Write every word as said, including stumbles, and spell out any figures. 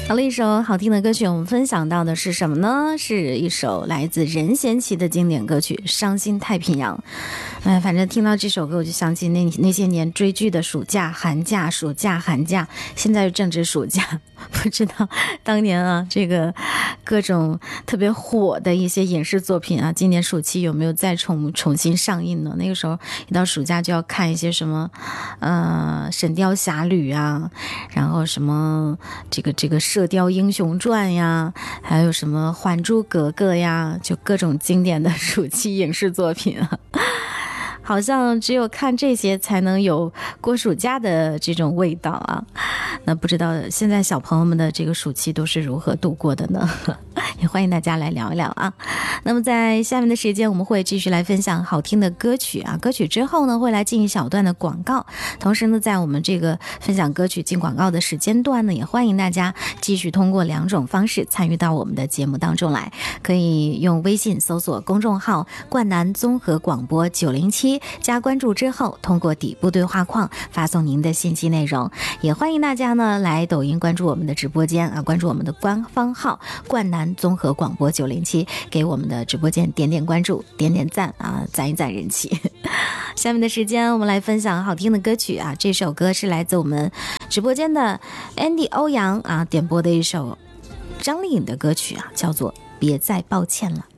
好了，一首好听的歌曲，我们分享到的是什么呢？是一首来自任贤齐的经典歌曲《伤心太平洋》。哎，反正听到这首歌，我就想起那那些年追剧的暑假、寒假、暑假、寒假，现在是正值暑假。不知道当年啊，这个各种特别火的一些影视作品啊，今年暑期有没有再重重新上映呢？那个时候一到暑假就要看一些什么，呃，《神雕侠侣》啊，然后什么这个这个《射雕英雄传》呀，还有什么《还珠格格》呀，就各种经典的暑期影视作品啊。好像只有看这些才能有过暑假的这种味道啊。那不知道现在小朋友们的这个暑期都是如何度过的呢？也欢迎大家来聊一聊啊。那么在下面的时间，我们会继续来分享好听的歌曲啊。歌曲之后呢，会来进一小段的广告。同时呢，在我们这个分享歌曲进广告的时间段呢，也欢迎大家继续通过两种方式参与到我们的节目当中来。可以用微信搜索公众号冠南综合广播九零七，加关注之后，通过底部对话框发送您的信息内容。也欢迎大家呢来抖音关注我们的直播间啊，关注我们的官方号冠南综合广播九零七，给我们的直播间点点关注，点点赞啊，攒一攒人气。下面的时间我们来分享好听的歌曲啊，这首歌是来自我们直播间的 Andy 欧阳啊点播的一首张丽颖的歌曲啊，叫做《别再抱歉了》。